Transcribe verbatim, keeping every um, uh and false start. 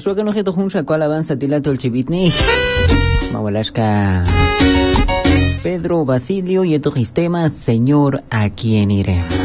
Kashwaka no jeto juncha cual avanza tilato el chivitni. Mawalashka Pedro Basilio y estos sistemas, señor, ¿a quién iré?